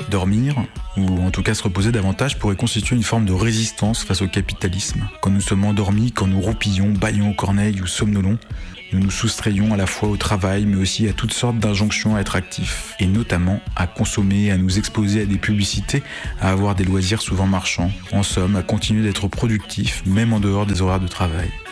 Dormir, ou en tout cas se reposer davantage, pourrait constituer une forme de résistance face au capitalisme. Quand nous sommes endormis, quand nous roupillons, bâillons aux corneilles ou somnolons, nous nous soustrayons à la fois au travail, mais aussi à toutes sortes d'injonctions à être actifs, et notamment à consommer, à nous exposer à des publicités, à avoir des loisirs souvent marchands, en somme, à continuer d'être productifs, même en dehors des horaires de travail.